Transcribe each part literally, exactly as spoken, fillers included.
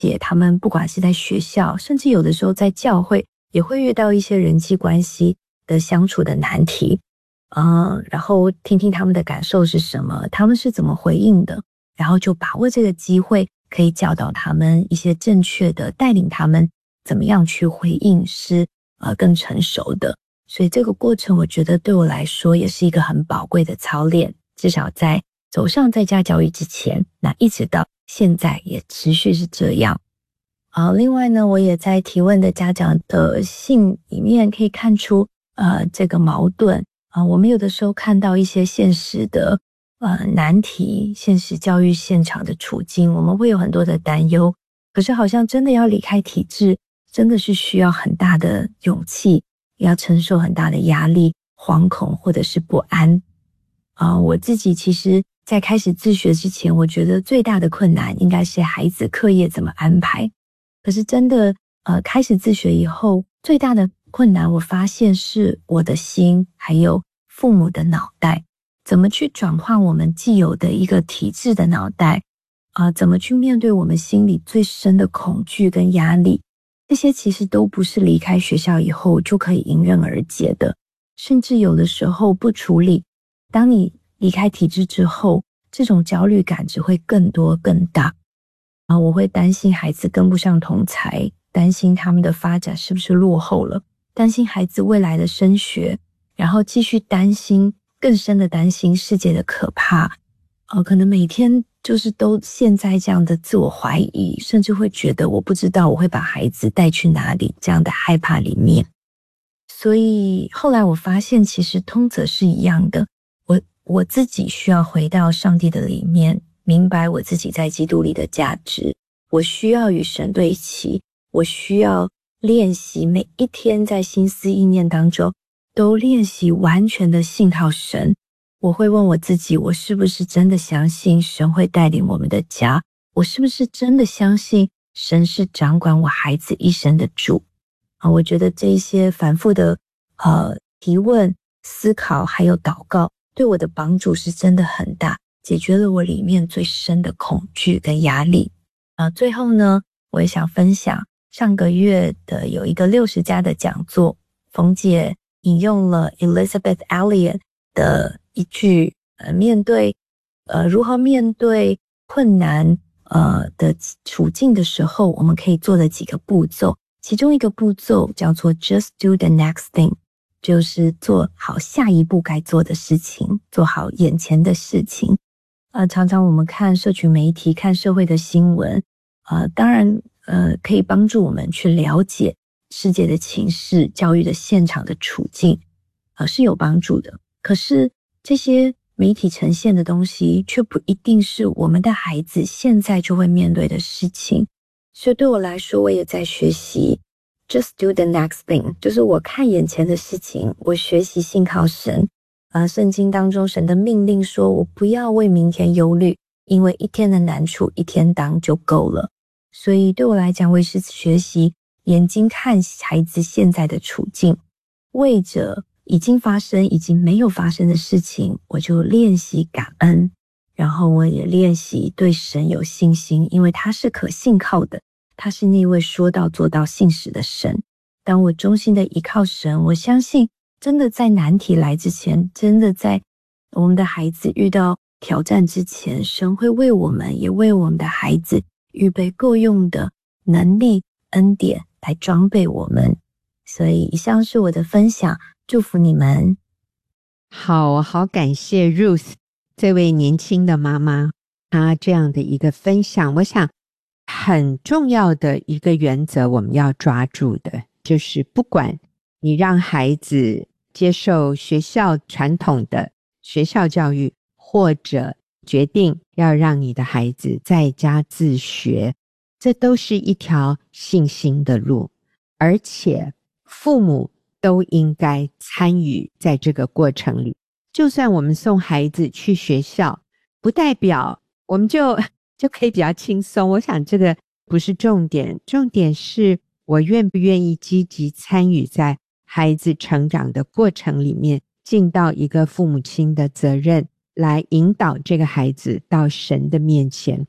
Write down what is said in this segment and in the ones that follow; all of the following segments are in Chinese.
且他们不管是在学校，甚至有的时候在教会，也会遇到一些人际关系的相处的难题，呃，然后听听他们的感受是什么，他们是怎么回应的，然后就把握这个机会，可以教导他们一些正确的，带领他们怎么样去回应是呃更成熟的。所以这个过程我觉得对我来说也是一个很宝贵的操练，至少在走上在家教育之前，那一直到现在也持续是这样。好，另外呢，我也在提问的家长的信里面可以看出呃这个矛盾啊、呃，我们有的时候看到一些现实的呃难题，现实教育现场的处境，我们会有很多的担忧，可是好像真的要离开体制，真的是需要很大的勇气，要承受很大的压力、惶恐或者是不安啊、呃。我自己其实在开始自学之前，我觉得最大的困难应该是孩子课业怎么安排。可是真的呃，开始自学以后，最大的困难我发现是我的心，还有父母的脑袋，怎么去转换我们既有的一个体制的脑袋啊、呃，怎么去面对我们心里最深的恐惧跟压力，这些其实都不是离开学校以后就可以迎刃而解的，甚至有的时候不处理，当你离开体制之后，这种焦虑感只会更多更大。啊，我会担心孩子跟不上同侪，担心他们的发展是不是落后了，担心孩子未来的升学，然后继续担心，更深的担心世界的可怕。呃，可能每天就是都陷在这样的自我怀疑，甚至会觉得我不知道我会把孩子带去哪里，这样的害怕里面。所以后来我发现其实通则是一样的，我我自己需要回到上帝的里面，明白我自己在基督里的价值，我需要与神对齐，我需要练习每一天在心思意念当中都练习完全的信靠神。我会问我自己，我是不是真的相信神会带领我们的家？我是不是真的相信神是掌管我孩子一生的主？啊，我觉得这一些反复的呃提问、思考还有祷告，对我的帮助是真的很大，解决了我里面最深的恐惧跟压力。啊，最后呢，我也想分享上个月的有一个六十加的讲座，冯姐引用了 Elizabeth Elliot 的一句呃，面对呃如何面对困难呃的处境的时候，我们可以做的几个步骤。其中一个步骤叫做 Just do the next thing， 就是做好下一步该做的事情，做好眼前的事情。呃，常常我们看社群媒体，看社会的新闻，呃，当然呃可以帮助我们去了解世界的情势、教育的现场的处境，呃是有帮助的。可是这些媒体呈现的东西却不一定是我们的孩子现在就会面对的事情。所以对我来说，我也在学习 Just do the next thing， 就是我看眼前的事情，我学习信靠神。呃，圣经当中神的命令说，我不要为明天忧虑，因为一天的难处一天当就够了。所以对我来讲，我也是学习眼睛看孩子现在的处境，为着已经发生已经没有发生的事情，我就练习感恩，然后我也练习对神有信心，因为他是可信靠的，他是那位说到做到信实的神。当我衷心的依靠神，我相信真的在难题来之前，真的在我们的孩子遇到挑战之前，神会为我们也为我们的孩子预备够用的能力恩典来装备我们。所以以上是我的分享，祝福你们。 好好感谢 Ruth 这位年轻的妈妈，她这样的一个分享。我想很重要的一个原则我们要抓住的，就是不管你让孩子接受学校传统的学校教育，或者决定要让你的孩子在家自学，这都是一条信心的路，而且父母都应该参与在这个过程里。就算我们送孩子去学校，不代表我们就就可以比较轻松，我想这个不是重点，重点是我愿不愿意积极参与在孩子成长的过程里面，尽到一个父母亲的责任，来引导这个孩子到神的面前。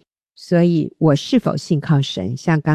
所以我是否信靠神，像刚